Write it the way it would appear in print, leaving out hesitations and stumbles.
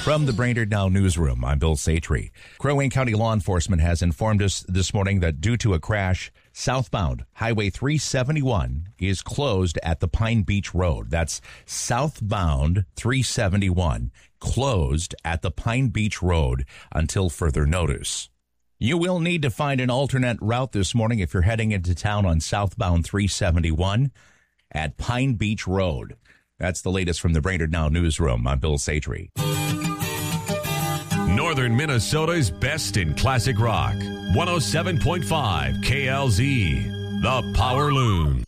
From the Brainerd Now newsroom, I'm Bill Satry. Crow Wing County law enforcement has informed us this morning that due to a crash, southbound Highway 371 is closed at the Pine Beach Road. That's southbound 371 closed at the Pine Beach Road until further notice. You will need to find an alternate route this morning if you're heading into town on southbound 371 at Pine Beach Road. That's the latest from the Brainerd Now newsroom. I'm Bill Satry. Northern Minnesota's best in classic rock. 107.5 KLZ, The Power Loon.